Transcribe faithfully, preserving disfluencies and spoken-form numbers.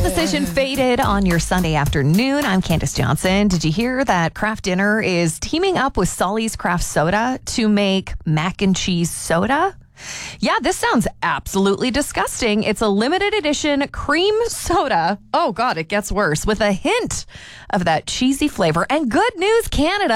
decision faded on your Sunday afternoon. I'm Candace Johnson. Did you hear that Kraft Dinner is teaming up with Sully's Craft Soda to make mac and cheese soda? Yeah, this sounds absolutely disgusting. It's a limited edition cream soda. Oh, God, it gets worse with a hint of that cheesy flavor. And good news, Canada.